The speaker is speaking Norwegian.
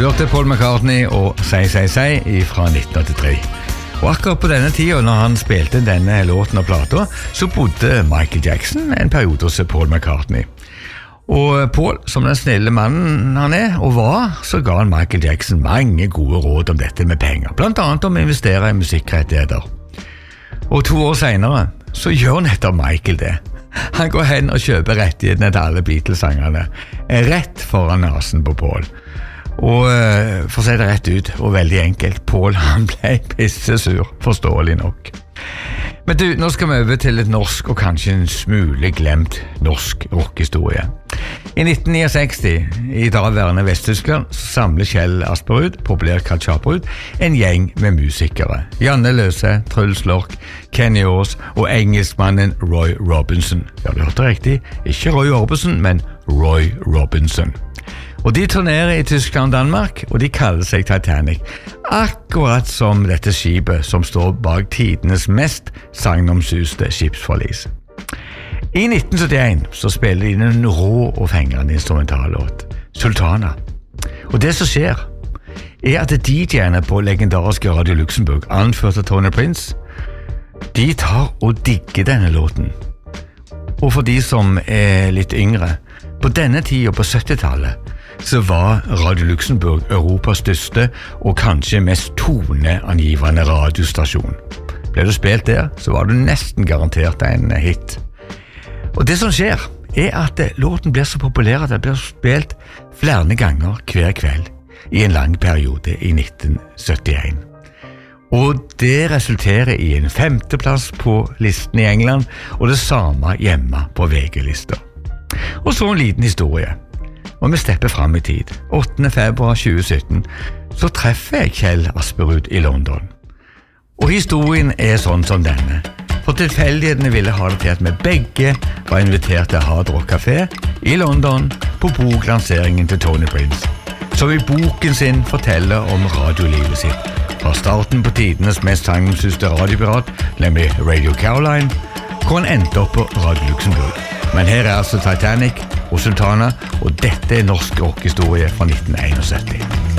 Du hørte Paul McCartney og Sei fra 1983. Og akkurat på denne tiden, når han spilte denne låten og plata, så bodde Michael Jackson en periode hos Paul McCartney. Og Paul, som den snille mannen han og var, så ga han Michael Jackson mange gode råd om dette med penger, blant annet om å investere i musikkrettigheter. Og 2 år senere, så gjør nettopp Michael det. Han går hen og kjøper rettighetene til alle Beatles-sangerne, rett foran nasen på Paul. Og for å si det rett ut, og veldig enkelt, Paul han ble pissesur, forståelig nok. Men du, nå skal vi over til et norsk og kanskje en smule glemt norsk rockhistorie. I 1969, i daværende Vest-Tyskland, så samler Kjell Asperud, populært kalt Chaperud, en gjeng med musikere. Janne Løse, Truls Lorch, Kenny Aas og engelskmannen Roy Robinson. Ja, du hørte riktig, ikke Roy Orbison, men Roy Robinson. Og de turnerer i Tyskland og Danmark, og de kaller seg Titanic, akkurat som dette skipet som står bak tidenes mest sagnomsuste skipsforlis. I 1971 så spiller de en rå og fengrende instrumentallåt, Sultana. Og det som skjer, at DJ-ene på legendariske Radio Luxembourg, anført av Tony Prince, de tar og digger denne låten. Og for de som litt yngre, på denne tiden på 70-tallet, så var Radio Luxembourg Europas største og kanskje mest toneangivende radiostasjon. Ble du spilt der, så var du nesten garantert en hit. Og det som skjer, at låten blir så populær at den blir spilt flere ganger hver kveld i en lang periode i 1971. Og det resulterer i en 5. plass på listen i England, og det samme hjemme på VG-lister. Og så en liten historie. Og vi stepper frem i tid. 8. februar 2017 så treffer jeg Kjell Asperud i London. Og historien sånn som denne. For tilfeldighetene ville ha det til at vi begge var invitert til Hard Rock Café i London på boklanseringen til Tony Prince, som i boken sin forteller om radiolivet sitt. Fra starten på tidenes mest sagnomsuste radiopirat, nemlig Radio Caroline, hvor han endte opp på Radio Luxembourg. Men her altså Titanic og Sultana, og dette norsk rockhistorie fra 1971.